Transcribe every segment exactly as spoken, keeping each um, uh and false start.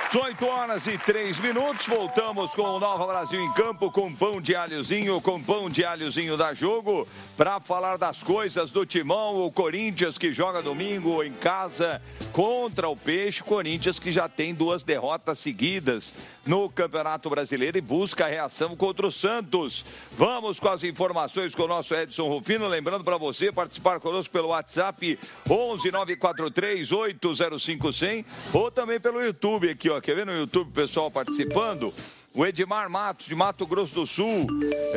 dezoito horas e três minutos, voltamos com o Nova Brasil em campo, com pão de alhozinho, com pão de alhozinho da Jogo, para falar das coisas do Timão, o Corinthians que joga domingo em casa contra o Peixe, Corinthians que já tem duas derrotas seguidas no Campeonato Brasileiro e busca a reação contra o Santos. Vamos com as informações com o nosso Edson Rufino, lembrando para você participar conosco pelo WhatsApp onze nove quatro três oito zero cinco zero zero ou também pelo YouTube aqui, ó. Quer ver no YouTube o pessoal participando? O Edmar Matos, de Mato Grosso do Sul.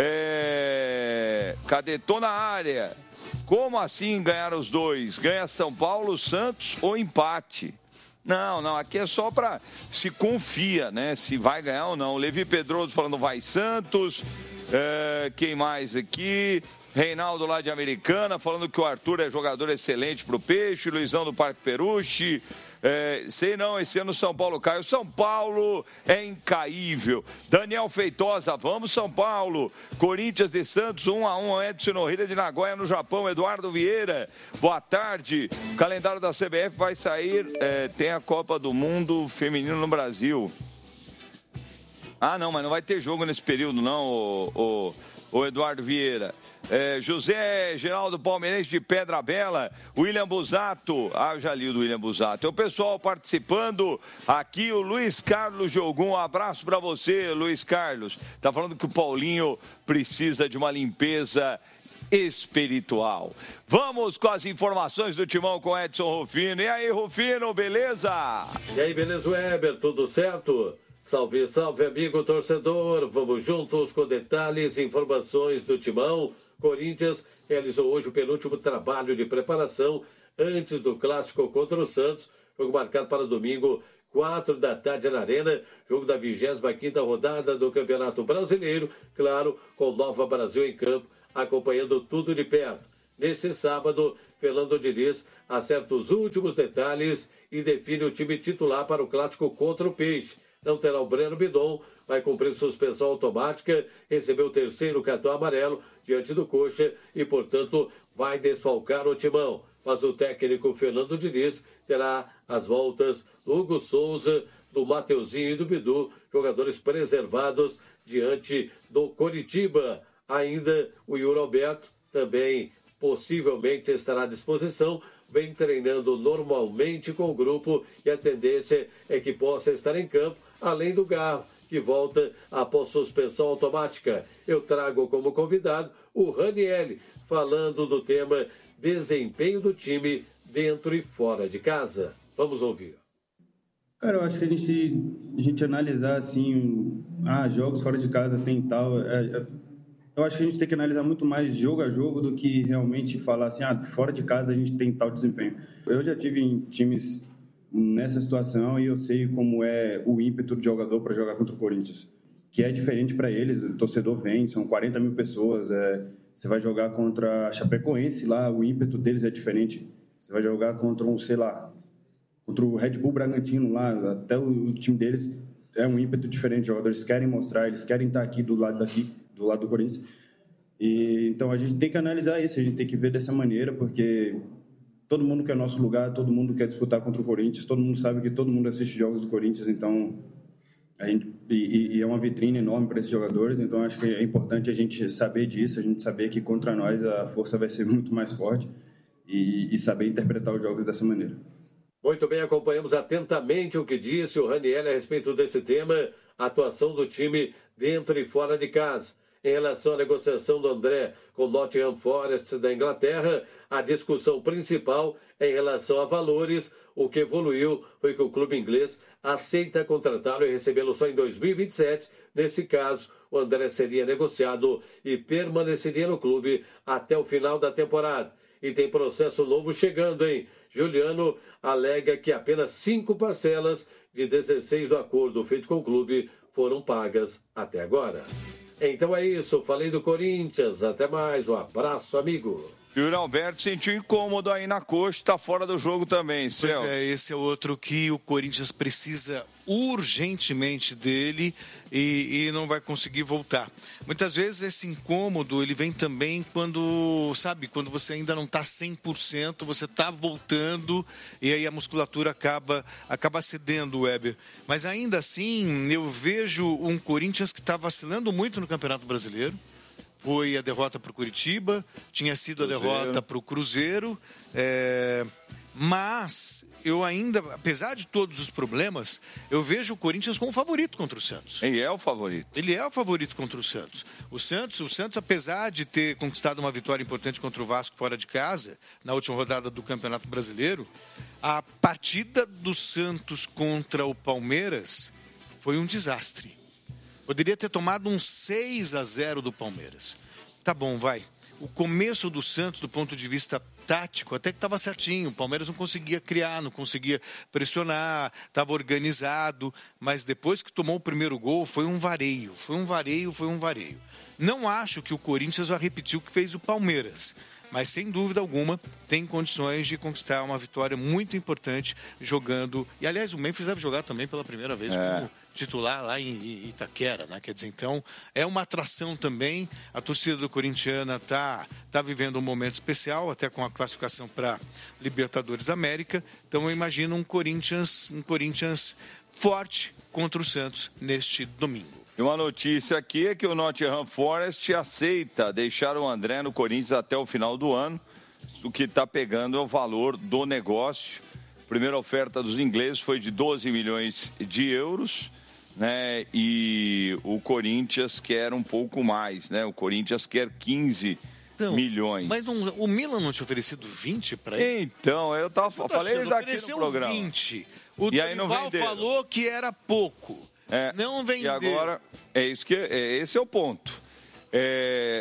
É... Cadê? Tô na área. Como assim ganhar os dois? Ganha São Paulo, Santos ou empate? Não, não, aqui é só para se confia, né? Se vai ganhar ou não. Levi Pedroso falando vai Santos. É... Quem mais aqui? Reinaldo lá de Americana, falando que o Arthur é jogador excelente pro Peixe. Luizão do Parque Peruche. É, sei não, esse ano São Paulo caiu. São Paulo é incaível. Daniel Feitosa, vamos São Paulo. Corinthians e Santos, um a um. Edson Norrida de Nagoya, no Japão. Eduardo Vieira, boa tarde. O calendário da C B F vai sair. É, tem a Copa do Mundo Feminino no Brasil. Ah, não, mas não vai ter jogo nesse período, não, o, o, o Eduardo Vieira. É, José Geraldo Palmeirense de Pedra Bela, William Busato, ah, eu já li o do William Busato. É o pessoal participando aqui, o Luiz Carlos Jogum, um abraço para você, Luiz Carlos. Tá falando que o Paulinho precisa de uma limpeza espiritual. Vamos com as informações do Timão com Edson Rufino. E aí, Rufino, beleza? E aí, beleza, Weber, tudo certo? Salve, salve, amigo torcedor. Vamos juntos com detalhes e informações do Timão. Corinthians realizou hoje o penúltimo trabalho de preparação antes do clássico contra o Santos. Jogo marcado para domingo, quatro da tarde na Arena. Jogo da vigésima quinta rodada do Campeonato Brasileiro. Claro, com Nova Brasil em campo, acompanhando tudo de perto. Neste sábado, Fernando Diniz acerta os últimos detalhes e define o time titular para o clássico contra o Peixe. Não terá o Breno Bidon, vai cumprir suspensão automática, recebeu o terceiro cartão amarelo diante do Coxa e, portanto, vai desfalcar o Timão. Mas o técnico Fernando Diniz terá as voltas do Hugo Souza, do Mateuzinho e do Bidu, jogadores preservados diante do Coritiba. Ainda o Yuri Alberto também possivelmente estará à disposição, vem treinando normalmente com o grupo e a tendência é que possa estar em campo, além do Garro, que volta após suspensão automática. Eu trago como convidado o Ranieri, falando do tema desempenho do time dentro e fora de casa. Vamos ouvir. Cara, eu acho que a gente, a gente analisar assim, ah, jogos fora de casa tem tal... É, é, eu acho que a gente tem que analisar muito mais jogo a jogo do que realmente falar assim, ah, fora de casa a gente tem tal desempenho. Eu já tive em times nessa situação e eu sei como é o ímpeto do jogador para jogar contra o Corinthians, que é diferente para eles. O torcedor vem, são quarenta mil pessoas, é, você vai jogar contra a Chapecoense lá, o ímpeto deles é diferente. Você vai jogar contra um, sei lá, contra o Red Bull Bragantino lá, até o, o time deles é um ímpeto diferente. Os jogadores querem mostrar, eles querem estar aqui do lado daqui, do lado do Corinthians. E então a gente tem que analisar isso, a gente tem que ver dessa maneira, porque todo mundo quer nosso lugar, todo mundo quer disputar contra o Corinthians, todo mundo sabe que todo mundo assiste jogos do Corinthians, então a gente, e, e é uma vitrine enorme para esses jogadores, então acho que é importante a gente saber disso, a gente saber que contra nós a força vai ser muito mais forte e, e saber interpretar os jogos dessa maneira. Muito bem, acompanhamos atentamente o que disse o Ranieri a respeito desse tema, a atuação do time dentro e fora de casa. Em relação à negociação do André com o Nottingham Forest da Inglaterra, a discussão principal é em relação a valores. O que evoluiu foi que o clube inglês aceita contratá-lo e recebê-lo só em dois mil e vinte e sete. Nesse caso, o André seria negociado e permaneceria no clube até o final da temporada. E tem processo novo chegando, hein? Juliano alega que apenas cinco parcelas de dezesseis do acordo feito com o clube foram pagas até agora. Então é isso, falei do Corinthians. Até mais, um abraço, amigo. E o Alberto sentiu incômodo aí na coxa, está fora do jogo também, Celso. Pois é, esse é outro que o Corinthians precisa urgentemente dele e, e não vai conseguir voltar. Muitas vezes esse incômodo, ele vem também quando, sabe, quando você ainda não está cem por cento, você está voltando e aí a musculatura acaba, acaba cedendo, Weber. Mas ainda assim, eu vejo um Corinthians que está vacilando muito no Campeonato Brasileiro. Foi a derrota para o Curitiba, tinha sido Cruzeiro. a derrota para o Cruzeiro, é... mas eu ainda, apesar de todos os problemas, eu vejo o Corinthians como favorito contra o Santos. Ele é o favorito. Ele é o favorito contra o Santos. O Santos, o Santos, apesar de ter conquistado uma vitória importante contra o Vasco fora de casa, na última rodada do Campeonato Brasileiro, a partida do Santos contra o Palmeiras foi um desastre. Poderia ter tomado um seis a zero do Palmeiras. Tá bom, vai. O começo do Santos, do ponto de vista tático, até que estava certinho. O Palmeiras não conseguia criar, não conseguia pressionar, estava organizado. Mas depois que tomou o primeiro gol, foi um vareio. Foi um vareio, foi um vareio. Não acho que o Corinthians vai repetir o que fez o Palmeiras. Mas, sem dúvida alguma, tem condições de conquistar uma vitória muito importante jogando. E, aliás, o Memphis deve jogar também pela primeira vez é. como titular lá em Itaquera, né? Quer dizer, então, é uma atração também. A torcida do Corinthians está tá vivendo um momento especial, até com a classificação para Libertadores América. Então, eu imagino um Corinthians, um Corinthians forte contra o Santos neste domingo. E uma notícia aqui é que o Nottingham Forest aceita deixar o André no Corinthians até o final do ano. O que está pegando é o valor do negócio. A primeira oferta dos ingleses foi de doze milhões de euros, né? E o Corinthians quer um pouco mais, né? O Corinthians quer quinze então, milhões. Mas não, o Milan não tinha oferecido vinte para ele? Então, eu tava, eu falei isso daqui no programa. vinte. O e aí não Dorival falou que era pouco. É, não vendeu. E agora, é isso que, é, esse é o ponto. É,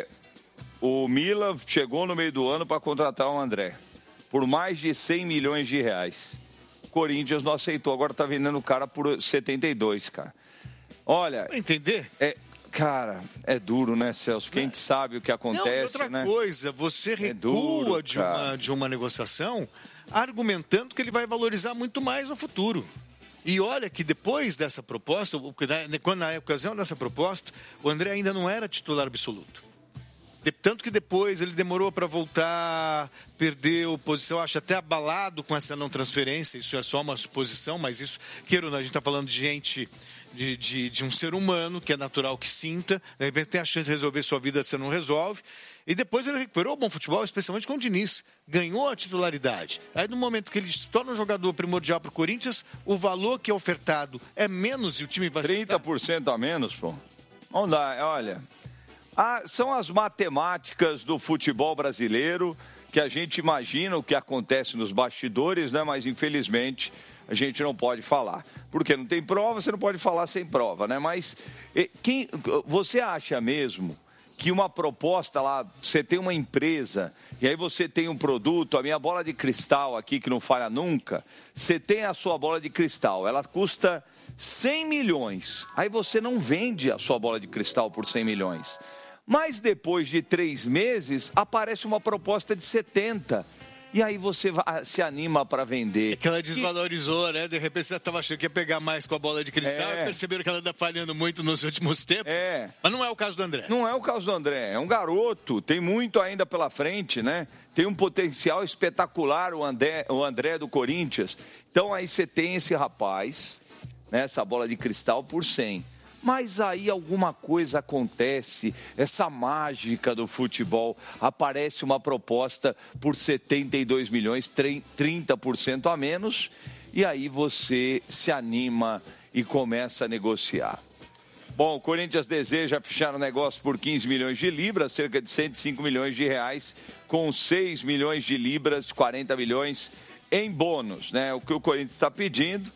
o Milan chegou no meio do ano para contratar o André por mais de cem milhões de reais. O Corinthians não aceitou, agora está vendendo o cara por setenta e dois, cara. Olha... Para entender? É, cara, é duro, né, Celso? Porque a gente sabe o que acontece, não, outra né? coisa, você recua é duro, de, uma, de uma negociação argumentando que ele vai valorizar muito mais no futuro. E olha que depois dessa proposta, quando na ocasião dessa proposta, o André ainda não era titular absoluto. De, tanto que depois ele demorou para voltar, perdeu posição, acho até abalado com essa não transferência. Isso é só uma suposição, mas isso, queira ou não, a gente está falando de gente, de, de, de um ser humano que é natural que sinta, de repente tem a chance de resolver sua vida, você não resolve. E depois ele recuperou o bom futebol, especialmente com o Diniz. Ganhou a titularidade. Aí no momento que ele se torna um jogador primordial para o Corinthians, o valor que é ofertado é menos e o time vai ser... trinta por cento a menos, pô. Não dá, olha... Ah, são as matemáticas do futebol brasileiro que a gente imagina o que acontece nos bastidores, né? Mas infelizmente a gente não pode falar. Porque não tem prova, você não pode falar sem prova, né? Mas quem, você acha mesmo que uma proposta lá, você tem uma empresa e aí você tem um produto, a minha bola de cristal aqui que não falha nunca, você tem a sua bola de cristal, ela custa cem milhões, aí você não vende a sua bola de cristal por cem milhões. Mas depois de três meses, aparece uma proposta de setenta. E aí você se anima para vender. É que ela desvalorizou, e... né? De repente você estava achando que ia pegar mais com a bola de cristal é. e perceberam que ela anda falhando muito nos últimos tempos. É. Mas não é o caso do André. Não é o caso do André. É um garoto, tem muito ainda pela frente, né? Tem um potencial espetacular o André, o André do Corinthians. Então aí você tem esse rapaz, né? Essa bola de cristal por cem. Mas aí alguma coisa acontece, essa mágica do futebol, aparece uma proposta por setenta e dois milhões, trinta por cento a menos, e aí você se anima e começa a negociar. Bom, o Corinthians deseja fechar o negócio por quinze milhões de libras, cerca de cento e cinco milhões de reais, com seis milhões de libras, quarenta milhões em bônus, né? O que o Corinthians está pedindo...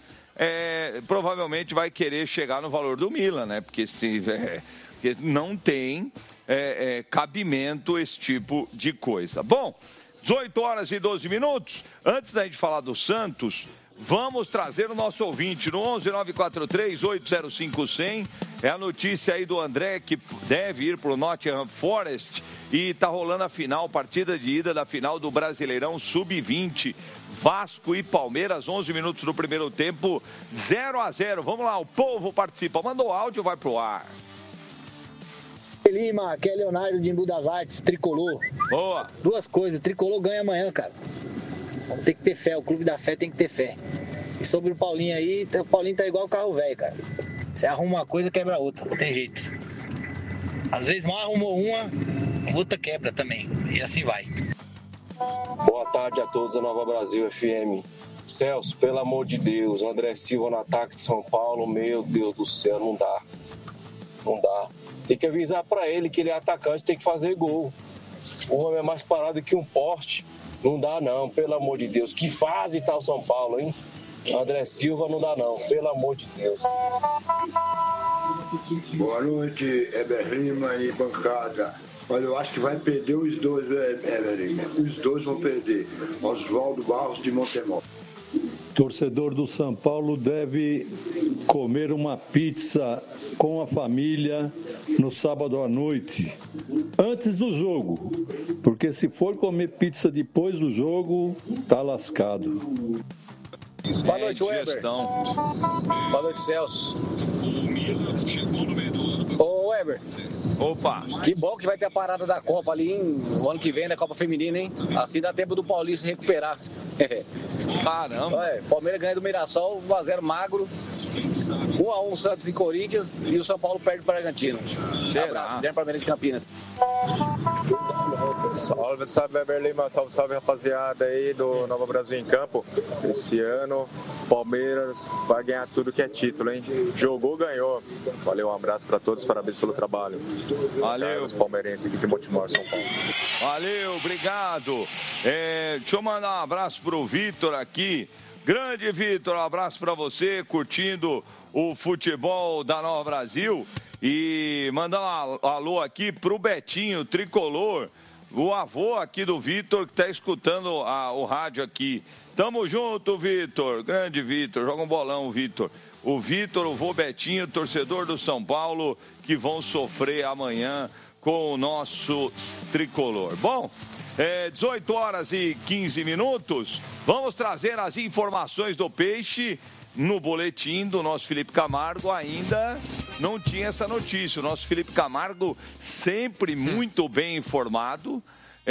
É, provavelmente vai querer chegar no valor do Milan, né? Porque, se, é, porque não tem é, é, cabimento esse tipo de coisa. Bom, dezoito horas e doze minutos. Antes da gente falar do Santos, vamos trazer o nosso ouvinte no onze nove quatro três oito zero cinco zero zero. É a notícia aí do André, que deve ir para o Nottingham Forest. E tá rolando a final, partida de ida da final do Brasileirão sub vinte. Vasco e Palmeiras, onze minutos do primeiro tempo, zero a zero. Vamos lá, o povo participa. Mandou áudio, vai pro ar. Lima, aqui é Leonardo de Embu das Artes, Tricolor. Boa. Duas coisas, Tricolor ganha amanhã, cara. Vamos ter que ter fé, o Clube da Fé tem que ter fé. E sobre o Paulinho aí, o Paulinho tá igual o carro velho, cara. Você arruma uma coisa, quebra outra, não tem jeito. Às vezes mal arrumou uma, outra quebra também, e assim vai. Boa tarde a todos da Nova Brasil F M. Celso, pelo amor de Deus, André Silva no ataque de São Paulo, meu Deus do céu, não dá. Não dá. Tem que avisar pra ele que ele é atacante, tem que fazer gol. O homem é mais parado que um poste. Não dá não, pelo amor de Deus. Que fase tá o São Paulo, hein? André Silva não dá não, pelo amor de Deus. Boa noite, Heber Lima e bancada. Olha, eu acho que vai perder os dois, Heber Lima. Os dois vão perder. Oswaldo Barros de Montemor. Torcedor do São Paulo deve comer uma pizza com a família no sábado à noite, antes do jogo, porque se for comer pizza depois do jogo, tá lascado. Boa noite, Weber. Boa noite, Celso. Ô, Weber. Opa. Que bom que vai ter a parada da Copa ali, hein? O ano que vem, da Copa Feminina, hein? Assim dá tempo do Paulista se recuperar. Caramba. Olha, Palmeiras ganha do Mirassol, um a zero magro. um a um Santos e Corinthians e o São Paulo perde para o Bragantino. Será? Abraço, Guilherme Palmeiras de Campinas. Salve, salve, Weber Lima, salve, salve, rapaziada aí do Nova Brasil em Campo. Esse ano, Palmeiras vai ganhar tudo que é título, hein? Jogou, ganhou. Valeu, um abraço pra todos, parabéns pelo trabalho. Valeu. Os palmeirenses aqui de Montemor, São Paulo. Valeu, obrigado. É, deixa eu mandar um abraço pro Vitor aqui. Grande Vitor, um abraço pra você, curtindo o futebol da Nova Brasil. E mandar um alô aqui pro Betinho, tricolor. O avô aqui do Vitor, que está escutando a, o rádio aqui. Tamo junto, Vitor. Grande Vitor. Joga um bolão, Vitor. O Vitor, o vô Betinho, torcedor do São Paulo, que vão sofrer amanhã com o nosso tricolor. Bom, é, dezoito horas e quinze minutos. Vamos trazer as informações do Peixe. No boletim do nosso Felipe Camargo ainda não tinha essa notícia. O nosso Felipe Camargo, sempre muito bem informado,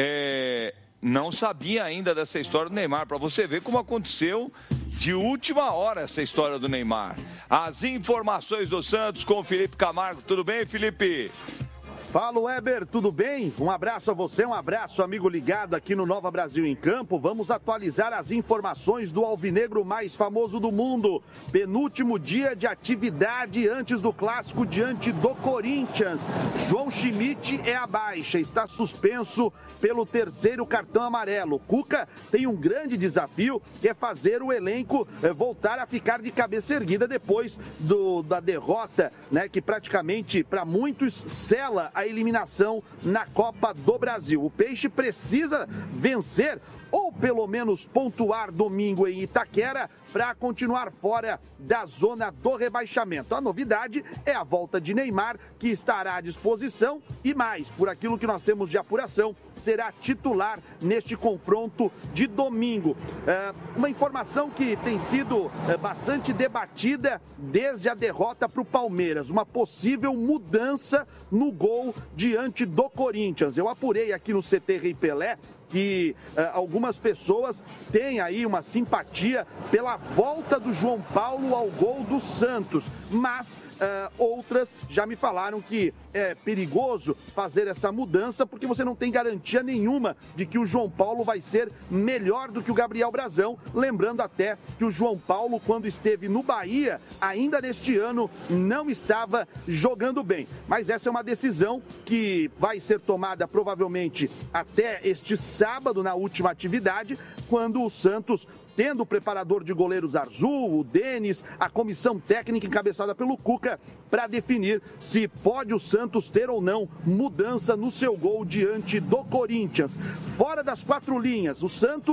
é, não sabia ainda dessa história do Neymar. Para você ver como aconteceu de última hora essa história do Neymar. As informações do Santos com o Felipe Camargo. Tudo bem, Felipe? Fala, Weber, tudo bem? Um abraço a você, um abraço, amigo ligado aqui no Nova Brasil em Campo. Vamos atualizar as informações do alvinegro mais famoso do mundo. Penúltimo dia de atividade antes do clássico diante do Corinthians. João Schmidt é a baixa, está suspenso pelo terceiro cartão amarelo. Cuca tem um grande desafio, que é fazer o elenco voltar a ficar de cabeça erguida depois do, da derrota, né, que praticamente, para muitos, sela a eliminação na Copa do Brasil. O Peixe precisa vencer ou pelo menos pontuar domingo em Itaquera para continuar fora da zona do rebaixamento. A novidade é a volta de Neymar, que estará à disposição e mais, por aquilo que nós temos de apuração, será titular neste confronto de domingo. É uma informação que tem sido bastante debatida desde a derrota para o Palmeiras, uma possível mudança no gol diante do Corinthians. Eu apurei aqui no C T Rei Pelé que uh, algumas pessoas têm aí uma simpatia pela volta do João Paulo ao gol do Santos, mas uh, outras já me falaram que é perigoso fazer essa mudança porque você não tem garantia nenhuma de que o João Paulo vai ser melhor do que o Gabriel Brazão, lembrando até que o João Paulo, quando esteve no Bahia, ainda neste ano, não estava jogando bem. Mas essa é uma decisão que vai ser tomada provavelmente até este sábado, na última atividade, quando o Santos, tendo o preparador de goleiros Arzul, o Denis, a comissão técnica encabeçada pelo Cuca, para definir se pode o Santos ter ou não mudança no seu gol diante do Corinthians. Fora das quatro linhas, o Santos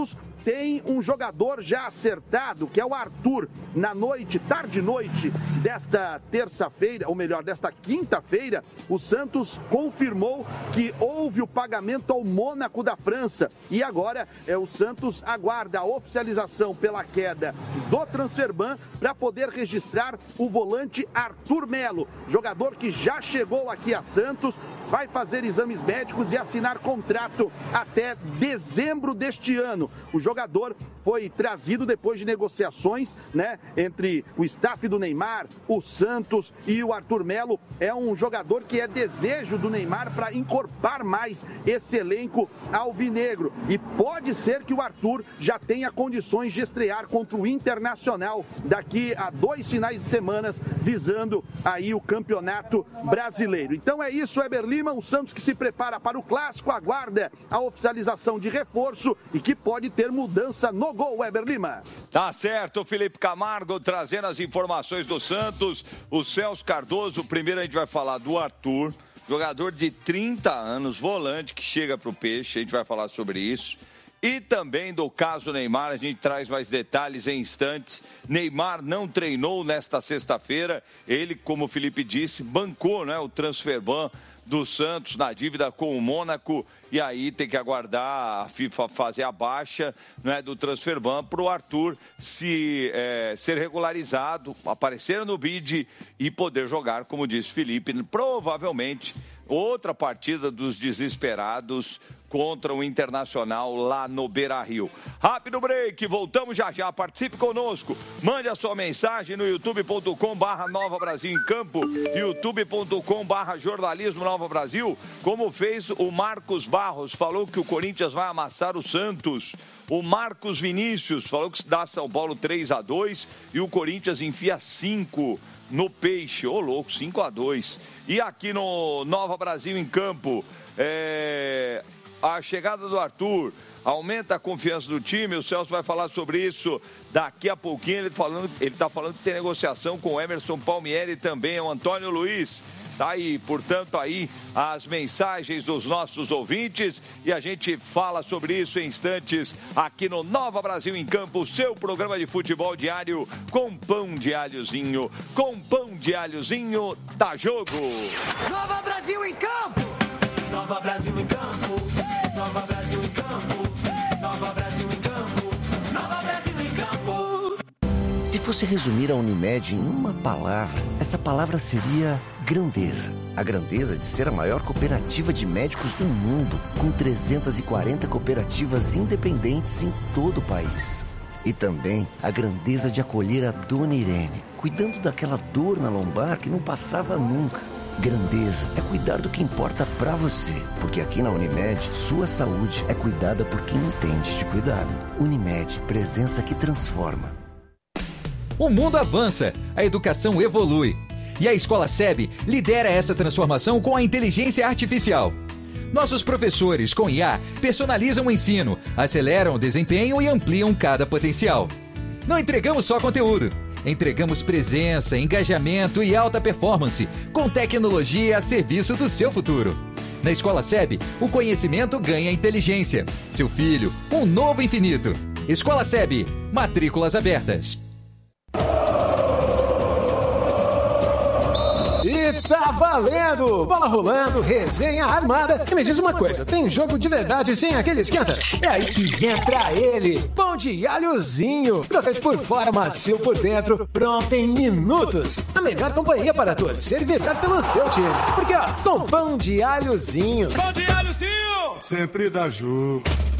tem um jogador já acertado, que é o Arthur. Na noite, tarde e noite desta terça-feira, ou melhor, desta quinta-feira, o Santos confirmou que houve o pagamento ao Mônaco da França. E agora é, o Santos aguarda a oficialização pela queda do Transferban para poder registrar o volante Arthur Melo, jogador que já chegou aqui a Santos, vai fazer exames médicos e assinar contrato até dezembro deste ano. O jogador foi trazido depois de negociações, né, entre o staff do Neymar, o Santos e o Arthur Melo. É um jogador que é desejo do Neymar para incorporar mais esse elenco alvinegro. E pode ser que o Arthur já tenha condições de estrear contra o Internacional daqui a dois finais de semana, visando aí o Campeonato Brasileiro. Então é isso, Weber Lima, o Santos que se prepara para o Clássico, aguarda a oficialização de reforço e que pode ter mudança no gol, Weber Lima. Tá certo, Felipe Camargo trazendo as informações do Santos. O Celso Cardoso, primeiro a gente vai falar do Arthur, jogador de trinta anos, volante que chega para o Peixe, a gente vai falar sobre isso. E também do caso Neymar, a gente traz mais detalhes em instantes. Neymar não treinou nesta sexta-feira, ele, como o Felipe disse, bancou, né, o Transferban do Santos na dívida com o Mônaco, e aí tem que aguardar a FIFA fazer a baixa, né, do Transferban para o Arthur se, é, ser regularizado, aparecer no bid e poder jogar, como disse Felipe, provavelmente outra partida dos desesperados contra o Internacional lá no Beira-Rio. Rápido break, voltamos já já, participe conosco, mande a sua mensagem no youtube ponto com barra Nova Brasil em Campo, youtube ponto com barra Jornalismo Nova Brasil, como fez o Marcos Barros, falou que o Corinthians vai amassar o Santos. O Marcos Vinícius falou que dá São Paulo três a dois e o Corinthians enfia cinco no Peixe. Ô, louco, cinco a dois. E aqui no Nova Brasil em Campo, é... a chegada do Arthur aumenta a confiança do time. O Celso vai falar sobre isso daqui a pouquinho. Ele falando, ele está falando que tem negociação com o Emerson Palmieri e também o Antônio Luiz. Tá aí, portanto, aí as mensagens dos nossos ouvintes e a gente fala sobre isso em instantes aqui no Nova Brasil em Campo, seu programa de futebol diário com pão de alhozinho, com pão de alhozinho, tá jogo. Nova Brasil em Campo, Nova Brasil em Campo, Nova Brasil em Campo, Nova Brasil em Campo, Nova Brasil em Campo. Se fosse resumir a Unimed em uma palavra, essa palavra seria grandeza. A grandeza de ser a maior cooperativa de médicos do mundo, com trezentas e quarenta cooperativas independentes em todo o país. E também a grandeza de acolher a Dona Irene, cuidando daquela dor na lombar que não passava nunca. Grandeza é cuidar do que importa pra você, porque aqui na Unimed, sua saúde é cuidada por quem entende de cuidado. Unimed, presença que transforma. O mundo avança, a educação evolui. E a Escola S E B lidera essa transformação com a inteligência artificial. Nossos professores, com I A, personalizam o ensino, aceleram o desempenho e ampliam cada potencial. Não entregamos só conteúdo. Entregamos presença, engajamento e alta performance, com tecnologia a serviço do seu futuro. Na Escola S E B, o conhecimento ganha inteligência. Seu filho, um novo infinito. Escola S E B, matrículas abertas. E tá valendo! Bola rolando, resenha armada. E me diz uma coisa, tem jogo de verdade sem aquele esquenta? É aí que entra ele, pão de alhozinho. Crocante por fora, macio por dentro, pronto em minutos. A melhor companhia para torcer e vibrar pelo seu time. Porque ó, com pão de alhozinho. Pão de alhozinho! Sempre dá jogo.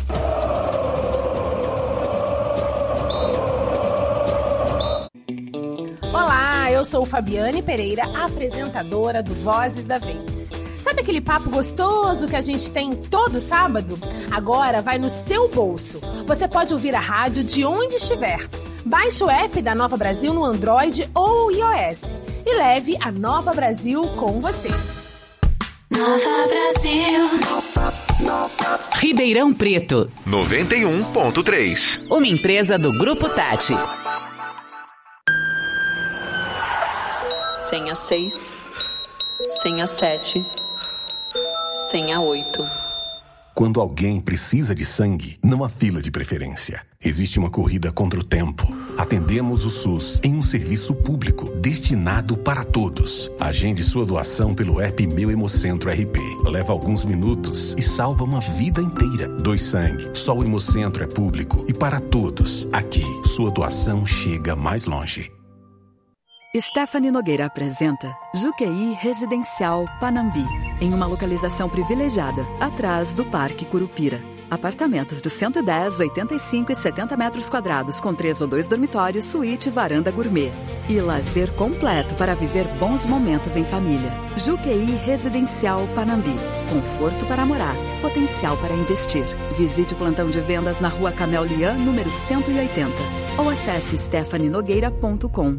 Olá, eu sou Fabiane Pereira, apresentadora do Vozes da Vez. Sabe aquele papo gostoso que a gente tem todo sábado? Agora vai no seu bolso. Você pode ouvir a rádio de onde estiver. Baixe o app da Nova Brasil no Android ou iOS e leve a Nova Brasil com você. Nova Brasil. Ribeirão Preto. noventa e um ponto três. Uma empresa do Grupo Tati. Senha seis, senha sete, senha oito. Quando alguém precisa de sangue, não há fila de preferência. Existe uma corrida contra o tempo. Atendemos o SUS em um serviço público destinado para todos. Agende sua doação pelo app Meu Hemocentro R P. Leva alguns minutos e salva uma vida inteira. Doe sangue. Só o Hemocentro é público e para todos. Aqui, sua doação chega mais longe. Stephanie Nogueira apresenta Juqueí Residencial Panambi, em uma localização privilegiada, atrás do Parque Curupira. Apartamentos de cento e dez, oitenta e cinco e setenta metros quadrados, com três ou dois dormitórios, suíte e varanda gourmet. E lazer completo para viver bons momentos em família. Juqueí Residencial Panambi. Conforto para morar, potencial para investir. Visite o plantão de vendas na Rua Camel Lian, número cento e oitenta. Ou acesse stephanie nogueira ponto com.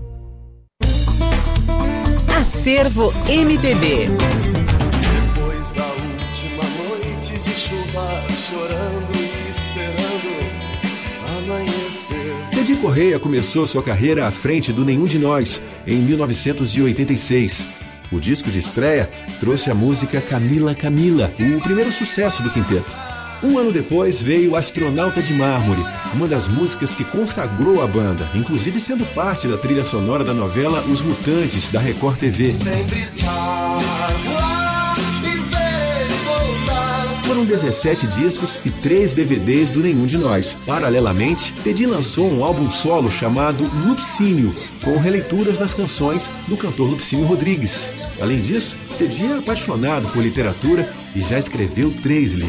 Acervo M P B. Depois da última noite de chuva, chorando e esperando amanhecer. Teddy Correia começou sua carreira à frente do Nenhum de Nós, em mil novecentos e oitenta e seis. O disco de estreia trouxe a música Camila Camila, o primeiro sucesso do quinteto. Um ano depois veio Astronauta de Mármore, uma das músicas que consagrou a banda, inclusive sendo parte da trilha sonora da novela Os Mutantes, da Record T V. Sempre estar lá e ver voltar. Foram dezessete discos e três D V Ds do Nenhum de Nós. Paralelamente, Teddy lançou um álbum solo chamado Lupicínio, com releituras das canções do cantor Lupicínio Rodrigues. Além disso, Teddy é apaixonado por literatura e já escreveu três livros.